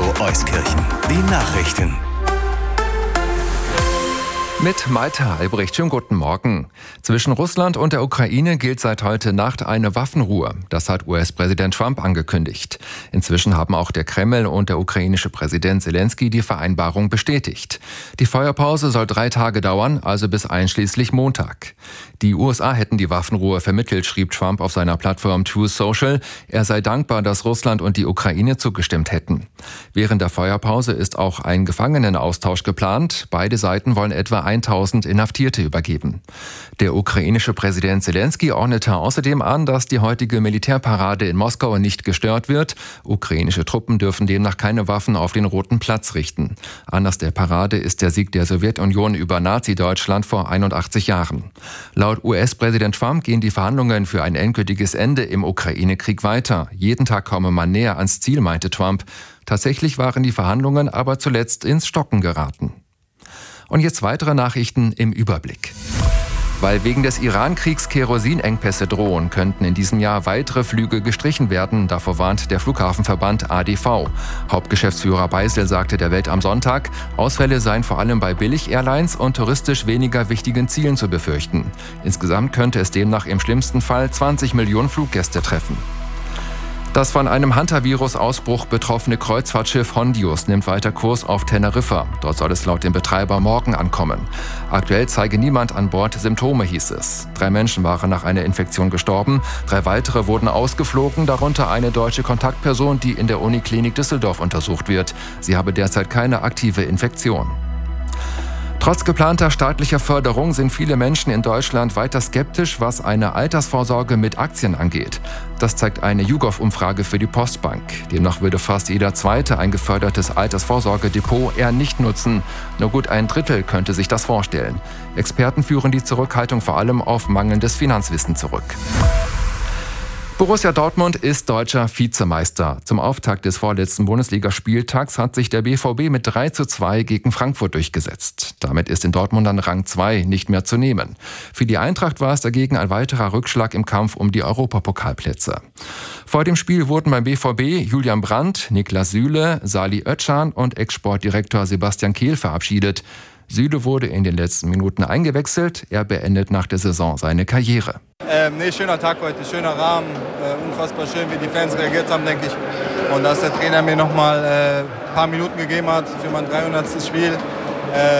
Radio Euskirchen. Die Nachrichten. Mit Malte Albrecht, schönen guten Morgen. Zwischen Russland und der Ukraine gilt seit heute Nacht eine Waffenruhe. Das hat US-Präsident Trump angekündigt. Inzwischen haben auch der Kreml und der ukrainische Präsident Zelensky die Vereinbarung bestätigt. Die Feuerpause soll 3 Tage dauern, also bis einschließlich Montag. Die USA hätten die Waffenruhe vermittelt, schrieb Trump auf seiner Plattform Truth Social. Er sei dankbar, dass Russland und die Ukraine zugestimmt hätten. Während der Feuerpause ist auch ein Gefangenenaustausch geplant. Beide Seiten wollen etwa 1000 Inhaftierte übergeben. Der ukrainische Präsident Zelensky ordnete außerdem an, dass die heutige Militärparade in Moskau nicht gestört wird. Ukrainische Truppen dürfen demnach keine Waffen auf den Roten Platz richten. Anlass der Parade ist der Sieg der Sowjetunion über Nazi-Deutschland vor 81 Jahren. Laut US-Präsident Trump gehen die Verhandlungen für ein endgültiges Ende im Ukraine-Krieg weiter. Jeden Tag komme man näher ans Ziel, meinte Trump. Tatsächlich waren die Verhandlungen aber zuletzt ins Stocken geraten. Und jetzt weitere Nachrichten im Überblick. Weil wegen des Iran-Kriegs Kerosinengpässe drohen, könnten in diesem Jahr weitere Flüge gestrichen werden. Davor warnt der Flughafenverband ADV. Hauptgeschäftsführer Beisel sagte der Welt am Sonntag, Ausfälle seien vor allem bei Billig-Airlines und touristisch weniger wichtigen Zielen zu befürchten. Insgesamt könnte es demnach im schlimmsten Fall 20 Millionen Fluggäste treffen. Das von einem Hantavirus-Ausbruch betroffene Kreuzfahrtschiff Hondius nimmt weiter Kurs auf Teneriffa. Dort soll es laut dem Betreiber morgen ankommen. Aktuell zeige niemand an Bord Symptome, hieß es. 3 Menschen waren nach einer Infektion gestorben. 3 weitere wurden ausgeflogen, darunter eine deutsche Kontaktperson, die in der Uniklinik Düsseldorf untersucht wird. Sie habe derzeit keine aktive Infektion. Trotz geplanter staatlicher Förderung sind viele Menschen in Deutschland weiter skeptisch, was eine Altersvorsorge mit Aktien angeht. Das zeigt eine YouGov-Umfrage für die Postbank. Demnach würde fast jeder Zweite ein gefördertes Altersvorsorgedepot eher nicht nutzen. Nur gut ein Drittel könnte sich das vorstellen. Experten führen die Zurückhaltung vor allem auf mangelndes Finanzwissen zurück. Borussia Dortmund ist deutscher Vizemeister. Zum Auftakt des vorletzten Bundesligaspieltags hat sich der BVB mit 3:2 gegen Frankfurt durchgesetzt. Damit ist in Dortmund dann Rang 2 nicht mehr zu nehmen. Für die Eintracht war es dagegen ein weiterer Rückschlag im Kampf um die Europapokalplätze. Vor dem Spiel wurden beim BVB Julian Brandt, Niklas Süle, Salih Özcan und Ex-Sportdirektor Sebastian Kehl verabschiedet. Süle wurde in den letzten Minuten eingewechselt. Er beendet nach der Saison seine Karriere. Schöner Tag heute, schöner Rahmen, unfassbar schön, wie die Fans reagiert haben, denke ich. Und dass der Trainer mir nochmal ein paar Minuten gegeben hat für mein 300. Spiel.